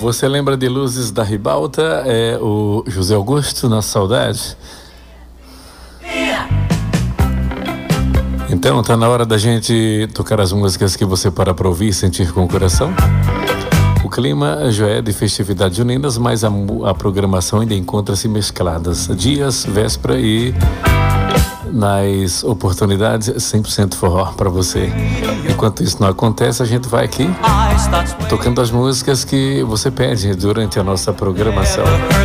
Você lembra de Luzes da Ribalta? É o José Augusto na Saudade. Então, tá na hora da gente tocar as músicas que você para pra ouvir e sentir com o coração. O clima já é de festividades juninas, mas a programação ainda encontra-se mescladas. Dias, véspera e nas oportunidades 100% forró para você. Enquanto isso não acontece, a gente vai aqui tocando as músicas que você pede durante a nossa programação.